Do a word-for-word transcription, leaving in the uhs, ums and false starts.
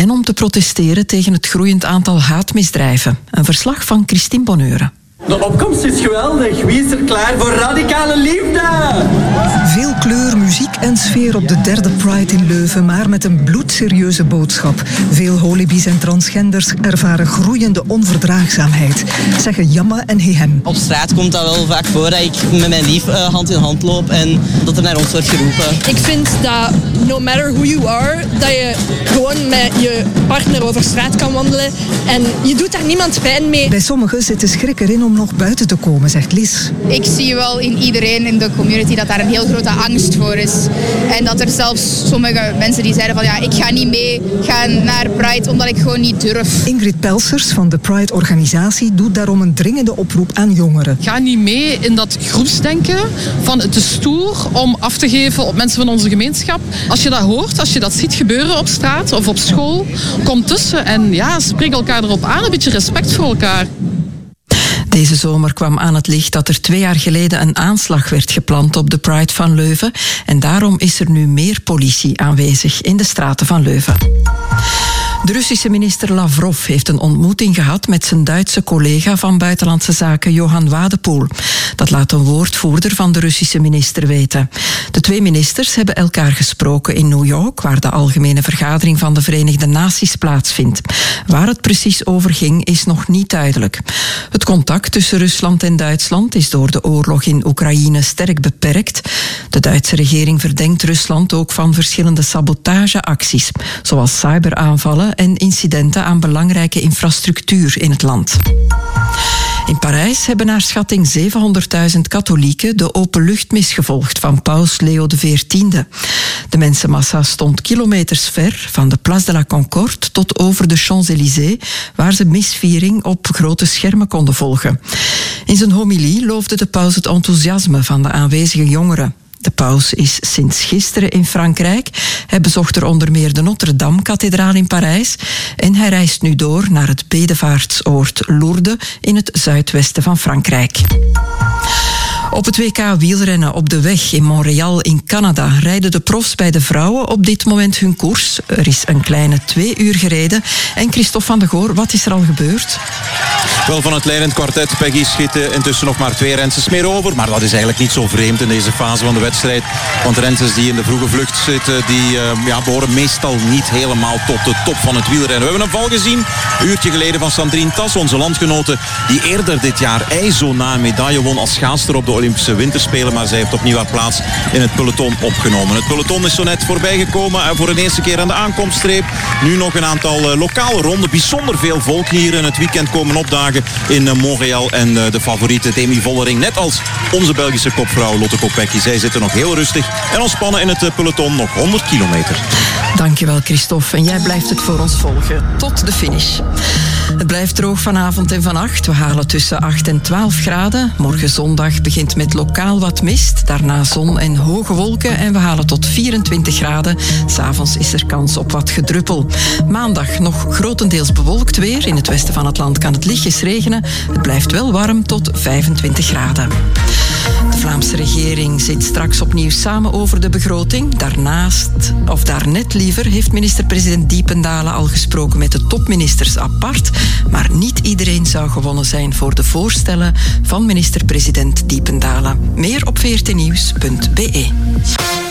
en om te protesteren tegen het groeiend aantal haatmisdrijven. Een verslag van Christine Bonheuren. De opkomst is geweldig. Wie is er klaar voor radicale liefde? Veel kleur, muziek en sfeer op de derde Pride in Leuven, maar met een bloedserieuze boodschap. Veel holibies en transgenders ervaren groeiende onverdraagzaamheid, zeggen Jamma en Hehem. Op straat komt dat wel vaak voor dat ik met mijn lief uh, hand in hand loop en dat er naar ons wordt geroepen. Ik vind dat no matter who you are, dat je gewoon met je partner over straat kan wandelen en je doet daar niemand pijn mee. Bij sommigen zit de schrik erin om nog buiten te komen, zegt Lies. Ik zie wel in iedereen in de community dat daar een heel grote angst voor is. En dat er zelfs sommige mensen die zeiden van ja, ik ga niet mee gaan naar Pride omdat ik gewoon niet durf. Ingrid Pelsers van de Pride-organisatie doet daarom een dringende oproep aan jongeren. Ga niet mee in dat groepsdenken van het is stoer om af te geven op mensen van onze gemeenschap. Als je dat hoort, als je dat ziet gebeuren op straat of op school, kom tussen en ja, spreek elkaar erop aan, een beetje respect voor elkaar. Deze zomer kwam aan het licht dat er twee jaar geleden een aanslag werd gepland op de Pride van Leuven. En daarom is er nu meer politie aanwezig in de straten van Leuven. De Russische minister Lavrov heeft een ontmoeting gehad met zijn Duitse collega van Buitenlandse Zaken Johan Wadepoel. Dat laat een woordvoerder van de Russische minister weten. De twee ministers hebben elkaar gesproken in New York, waar de Algemene Vergadering van de Verenigde Naties plaatsvindt. Waar het precies over ging, is nog niet duidelijk. Het contact tussen Rusland en Duitsland is door de oorlog in Oekraïne sterk beperkt. De Duitse regering verdenkt Rusland ook van verschillende sabotageacties, zoals cyberaanvallen en incidenten aan belangrijke infrastructuur in het land. In Parijs hebben naar schatting zevenhonderdduizend katholieken de openluchtmis gevolgd van paus Leo de veertiende. De mensenmassa stond kilometers ver, van de Place de la Concorde tot over de Champs-Élysées, waar ze misviering op grote schermen konden volgen. In zijn homilie loofde de paus het enthousiasme van de aanwezige jongeren. De paus is sinds gisteren in Frankrijk. Hij bezocht er onder meer de Notre-Dame-kathedraal in Parijs. En hij reist nu door naar het bedevaartsoord Lourdes in het zuidwesten van Frankrijk. Op het W K wielrennen op de weg in Montreal in Canada rijden de profs bij de vrouwen op dit moment hun koers. Er is een kleine twee uur gereden. En Christophe van de Goor, wat is er al gebeurd? Wel, van het leidend kwartet Peggy schieten intussen nog maar twee rensters meer over. Maar dat is eigenlijk niet zo vreemd in deze fase van de wedstrijd. Want de rensters die in de vroege vlucht zitten, die uh, ja, behoren meestal niet helemaal tot de top van het wielrennen. We hebben een val gezien, een uurtje geleden, van Sandrine Tas, onze landgenote, die eerder dit jaar ijzo na een medaille won als schaatster op de Olympische Winterspelen. Maar zij heeft opnieuw haar plaats in het peloton opgenomen. Het peloton is zo net voorbijgekomen en voor een eerste keer aan de aankomststreep. Nu nog een aantal uh, lokale ronden. Bijzonder veel volk hier in het weekend komen opdagen in uh, Montreal. En uh, de favoriete Demi Vollering, net als onze Belgische kopvrouw Lotte Kopecky. Zij zitten nog heel rustig en ontspannen in het uh, peloton. Nog honderd kilometer. Dankjewel Christophe. En jij blijft het voor ons volgen. Tot de finish. Het blijft droog vanavond en vannacht. We halen tussen acht en twaalf graden. Morgen zondag begint met lokaal wat mist. Daarna zon en hoge wolken. En we halen tot vierentwintig graden. 'S Avonds is er kans op wat gedruppel. Maandag nog grotendeels bewolkt weer. In het westen van het land kan het lichtjes regenen. Het blijft wel warm tot vijfentwintig graden. De Vlaamse regering zit straks opnieuw samen over de begroting. Daarnaast, of daarnet liever, heeft minister-president Diependalen al gesproken met de topministers apart. Maar niet iedereen zou gewonnen zijn voor de voorstellen van minister-president Diependalen. Meer op v r t nieuws punt b e.